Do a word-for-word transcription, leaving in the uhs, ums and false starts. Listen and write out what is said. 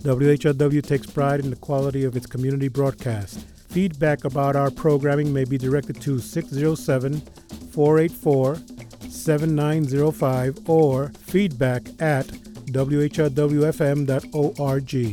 W H L W takes pride in the quality of its community broadcast. Feedback about our programming may be directed to six oh seven, four eight four, seven nine oh five or feedback at w h l w f m dot org.